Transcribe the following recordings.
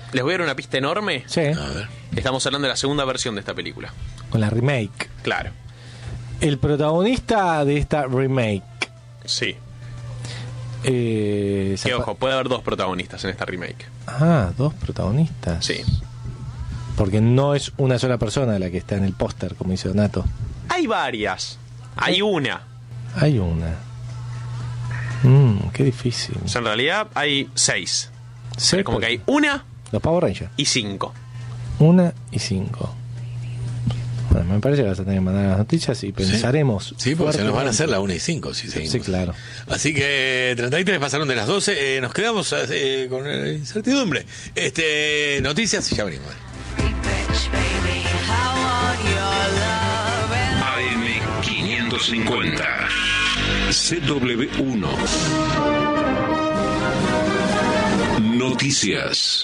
Les voy a dar una pista enorme. Sí. A ver. Estamos hablando de la segunda versión de esta película. Con la remake. Claro. El protagonista de esta remake. Sí. Eh, Que ojo, puede haber dos protagonistas en esta remake. Dos protagonistas. Sí. Porque no es una sola persona la que está en el póster, como dice Donato. Hay varias. Hay una. Hay una. Qué difícil. O sea, en realidad hay 6. Sí, Como que hay una los Power Rangers. y 5. 1 y 5. Bueno, me parece que vas a tener que mandar las noticias y pensaremos. Sí, porque se nos van a fuertemente. hacer las 1 y 5 si seguimos. Sí, claro. Así que 33 pasaron de las 12. Nos quedamos con incertidumbre. Noticias y ya venimos. AM550 CW1 Noticias.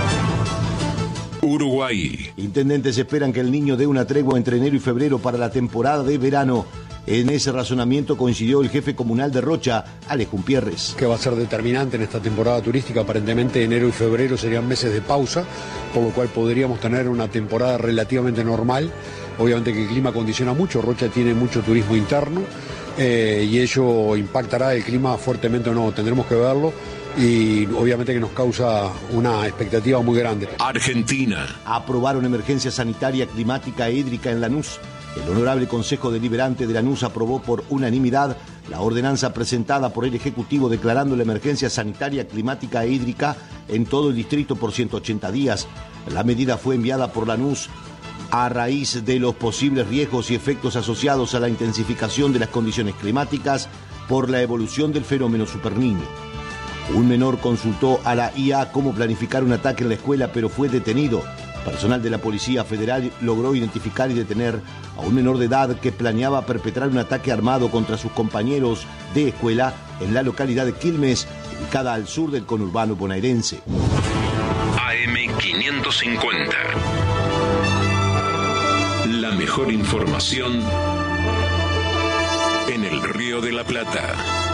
Uruguay. Intendentes esperan que el niño dé una tregua entre enero y febrero para la temporada de verano. En ese razonamiento coincidió el jefe comunal de Rocha, Alex Gutiérrez. Que va a ser determinante en esta temporada turística. Aparentemente enero y febrero serían meses de pausa, por lo cual podríamos tener una temporada relativamente normal. Obviamente que el clima condiciona mucho, Rocha tiene mucho turismo interno y ello impactará el clima fuertemente o no, tendremos que verlo. Y obviamente que nos causa una expectativa muy grande. Argentina. Aprobaron emergencia sanitaria, climática e hídrica en Lanús. El Honorable Consejo Deliberante de Lanús aprobó por unanimidad la ordenanza presentada por el Ejecutivo declarando la emergencia sanitaria, climática e hídrica en todo el distrito por 180 días. La medida fue enviada por Lanús a raíz de los posibles riesgos y efectos asociados a la intensificación de las condiciones climáticas por la evolución del fenómeno superniño. Un menor consultó a la IA cómo planificar un ataque en la escuela, pero fue detenido. Personal de la Policía Federal logró identificar y detener a un menor de edad que planeaba perpetrar un ataque armado contra sus compañeros de escuela en la localidad de Quilmes, ubicada al sur del conurbano bonaerense. AM550. La mejor información en el Río de la Plata.